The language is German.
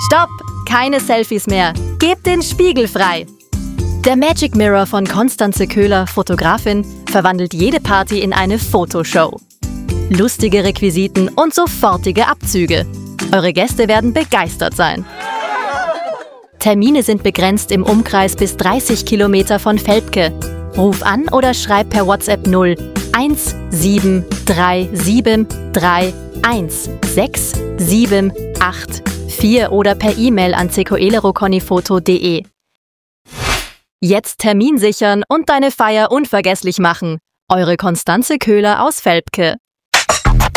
Stopp! Keine Selfies mehr. Gebt den Spiegel frei. Der Magic Mirror von Constanze Köhler, Fotografin, verwandelt jede Party in eine Fotoshow. Lustige Requisiten und sofortige Abzüge. Eure Gäste werden begeistert sein. Termine sind begrenzt im Umkreis bis 30 Kilometer von Velpke. Ruf an oder schreib per WhatsApp 0 1737316784 oder per E-Mail an cecoeleroconifoto.de. Jetzt Termin sichern und deine Feier unvergesslich machen. Eure Constanze Köhler aus Velpke.